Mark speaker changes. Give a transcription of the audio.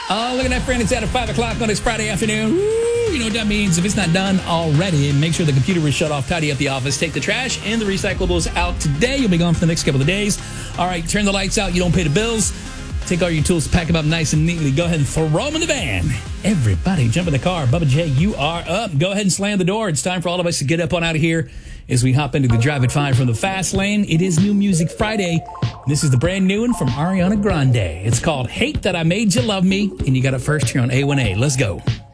Speaker 1: Oh, look at that, friend. It's at 5 o'clock on this Friday afternoon. Woo, you know what that means. If it's not done already, make sure the computer is shut off, tidy up the office, take the trash and the recyclables out today. You'll be gone for the next couple of days. All right, turn the lights out. You don't pay the bills. Take all your tools, pack them up nice and neatly. Go ahead and throw them in the van. Everybody jump in the car. Bubba J, you are up. Go ahead and slam the door. It's time for all of us to get up on out of here as we hop into the Drive at 5 from the Fast Lane. It is New Music Friday. This is the brand new one from Ariana Grande. It's called Hate That I Made You Love Me, and you got it first here on A1A. Let's go.